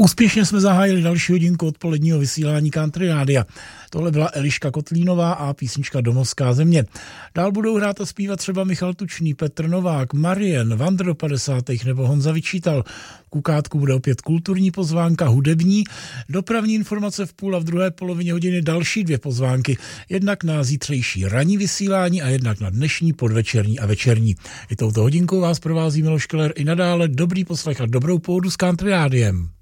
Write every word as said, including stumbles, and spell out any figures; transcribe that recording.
Úspěšně jsme zahájili další hodinku odpoledního vysílání Country Rádia. Tohle byla Eliška Kotlínová a písnička Domovská země. Dál budou hrát a zpívat třeba Michal Tučný, Petr Novák, Marien, Vandr do padesátých nebo Honza Vyčítal. V Kukátku bude opět kulturní pozvánka, hudební, dopravní informace v půl a v druhé polovině hodiny další dvě pozvánky. Jednak na zítřejší ranní vysílání a jednak na dnešní podvečerní a večerní. I touto hodinkou vás provází Miloš Keller i nadále. Dobrý poslech a dobrou pohodu s Country Rádiem.